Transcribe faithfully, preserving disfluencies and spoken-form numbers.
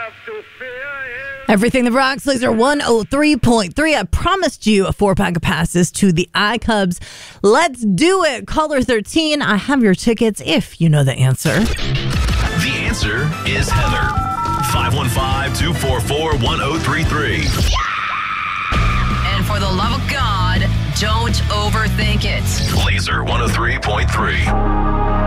Everything the Rocks, Laser one oh three point three. I promised you a four-pack of passes to the iCubs. Let's do it. Caller thirteen, I have your tickets if you know the answer. The answer is Heather. five one five, two four four, one oh three three. And for the love of God, don't overthink it. Laser one oh three point three.